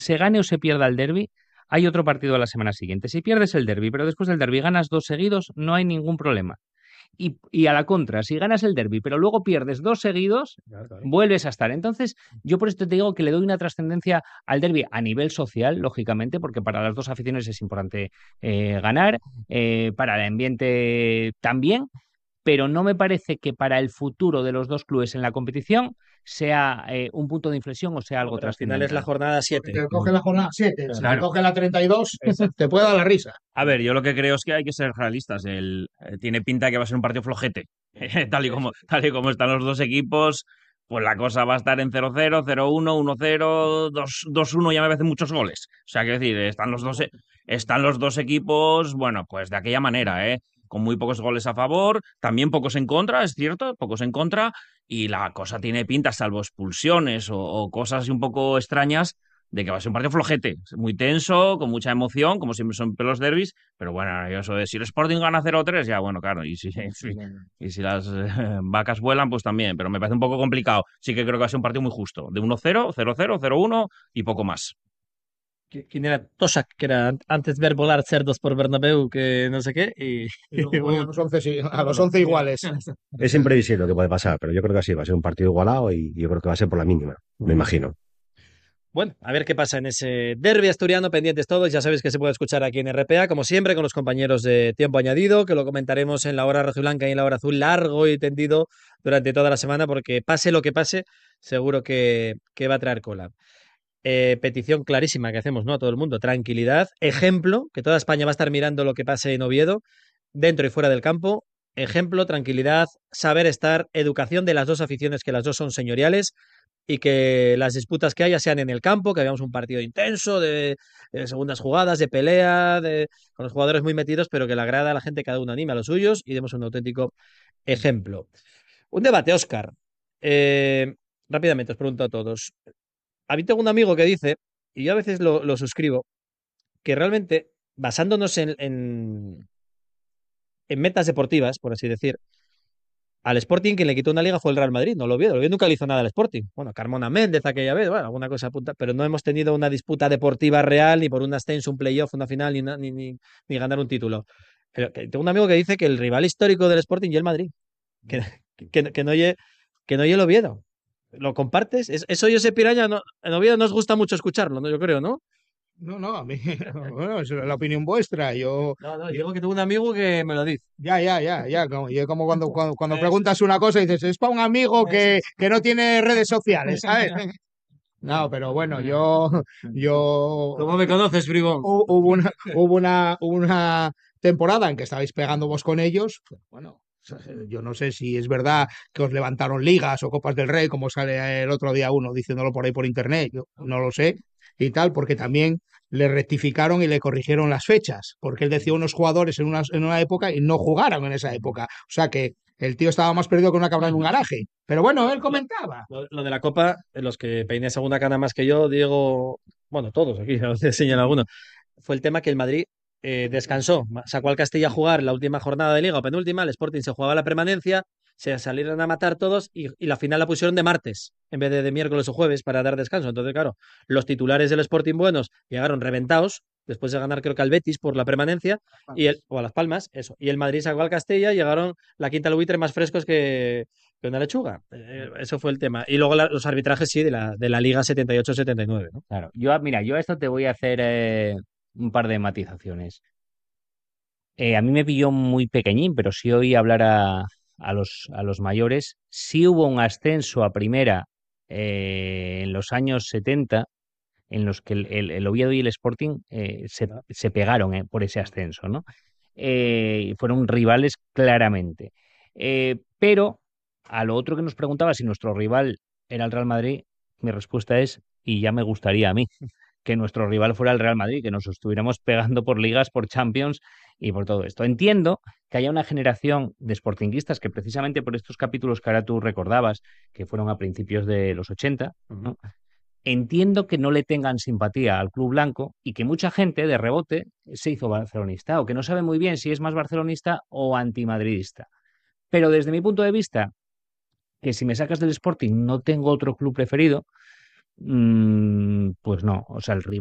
se gane o se pierda el derbi, hay otro partido a la semana siguiente. Si pierdes el derbi, pero después del derbi ganas dos seguidos, no hay ningún problema. Y a la contra, si ganas el derbi, pero luego pierdes dos seguidos, Claro, claro. vuelves a estar. Entonces, yo por esto te digo que le doy una trascendencia al derbi a nivel social, lógicamente, porque para las dos aficiones es importante ganar, para el ambiente también, pero no me parece que para el futuro de los dos clubes en la competición sea un punto de inflexión o sea No, algo pero al final es la trascendental. jornada Porque 7. te coge la jornada 7, si te Claro. coge la 32, te puede dar la risa. A ver, yo lo que creo es que hay que ser realistas. Tiene pinta que va a ser un partido flojete. Tal y como están los dos equipos, pues la cosa va a estar en 0-0, 0-1, 1-0, 2-1, ya me parecen muchos goles. O sea, quiero decir, están los dos equipos, bueno, pues de aquella manera, ¿eh? Con muy pocos goles a favor, también pocos en contra, es cierto, pocos en contra, y la cosa tiene pinta, salvo expulsiones o cosas así un poco extrañas, de que va a ser un partido flojete, muy tenso, con mucha emoción, como siempre son los derbis, pero bueno, yo eso de si el Sporting gana 0-3, ya bueno, claro, y si las vacas vuelan, pues también, pero me parece un poco complicado. Sí que creo que va a ser un partido muy justo, de 1-0, 0-0, 0-1 y poco más. ¿Quién era? Tosak, que era antes ver volar cerdos por Bernabéu que no sé qué, y, Y luego y ponen a los 11, a los 11 iguales. Es imprevisible lo que puede pasar, pero yo creo que así va a ser un partido igualado y yo creo que va a ser por la mínima, me imagino. Bueno, a ver qué pasa en ese derbi asturiano, pendientes todos. Ya sabéis que se puede escuchar aquí en RPA, como siempre, con los compañeros de Tiempo Añadido, que lo comentaremos en la hora rojiblanca y en la hora azul, largo y tendido durante toda la semana, porque pase lo que pase, seguro que va a traer cola. Petición clarísima que hacemos, ¿no? A todo el mundo. Tranquilidad. Ejemplo, que toda España va a estar mirando lo que pase en Oviedo, dentro y fuera del campo. Ejemplo, tranquilidad, saber estar, educación de las dos aficiones, que las dos son señoriales, y que las disputas que haya sean en el campo, que veamos un partido intenso de segundas jugadas, de pelea, con los jugadores muy metidos, pero que le agrada a la gente, cada uno anime a los suyos y demos un auténtico ejemplo. Un debate, Óscar. Eh, Rápidamente os pregunto a todos. A mí tengo un amigo que dice, y yo a veces lo suscribo, que realmente, basándonos en metas deportivas, por así decir, al Sporting quien le quitó una liga fue el Real Madrid, no lo vio. El Oviedo nunca le hizo nada al Sporting. Bueno, Carmona Méndez aquella vez, bueno, alguna cosa apunta, pero no hemos tenido una disputa deportiva real, ni por un ascenso, un playoff, una final, ni ganar un título. Pero tengo un amigo que dice que el rival histórico del Sporting y el Madrid, que, que no oye el Oviedo. ¿Lo compartes? Eso yo sé, Piraña, no, en Oviedo nos gusta mucho escucharlo, ¿no? Yo creo, ¿no? No, no, a mí, bueno, es la opinión vuestra. No, no, digo que tengo un amigo que me lo dice. Ya. Como cuando Eso, preguntas una cosa y dices, es para un amigo eso es. que no tiene redes sociales, ¿sabes? No, pero bueno, yo ¿Cómo me conoces, bribón? hubo una temporada en que estabais pegando vos con ellos. Pues bueno, yo no sé si es verdad que os levantaron ligas o Copas del Rey, como sale el otro día uno diciéndolo por ahí por internet. Yo no lo sé y tal, porque también le rectificaron y le corrigieron las fechas, porque él decía unos jugadores en una época y no jugaron en esa época. O sea que el tío estaba más perdido que una cabra en un garaje. Pero bueno, él comentaba. Lo de la Copa, los que peiné segunda cana más que yo, Diego, bueno, todos aquí, a veces señala alguno, fue el tema que el Madrid descansó, sacó al Castilla a jugar la última jornada de liga o penúltima, el Sporting se jugaba la permanencia, se salieron a matar todos y la final la pusieron de martes en vez de miércoles o jueves para dar descanso. Entonces, claro, los titulares del Sporting buenos llegaron reventados después de ganar creo que al Betis por la permanencia o a Las Palmas, eso. Y el Madrid sacó al Castilla y llegaron la quinta al buitre más frescos que una lechuga. Eso fue el tema. Y luego los arbitrajes, sí, de la Liga 78-79, ¿no? Claro, mira, yo a esto te voy a hacer un par de matizaciones. A mí me pilló muy pequeñín, pero sí oí hablar a los mayores. Sí hubo un ascenso a primera en los años 70 en los que el Oviedo y el Sporting se pegaron por ese ascenso, ¿no? Y fueron rivales claramente. Pero a lo otro que nos preguntaba si nuestro rival era el Real Madrid, mi respuesta es, y ya me gustaría a mí, que nuestro rival fuera el Real Madrid, que nos estuviéramos pegando por ligas, por Champions y por todo esto. Entiendo que haya una generación de sportinguistas que precisamente por estos capítulos que ahora tú recordabas, que fueron a principios de los 80, ¿no? Entiendo que no le tengan simpatía al club blanco y que mucha gente de rebote se hizo barcelonista o que no sabe muy bien si es más barcelonista o antimadridista. Pero desde mi punto de vista, que si me sacas del Sporting no tengo otro club preferido, Pues no, o sea, el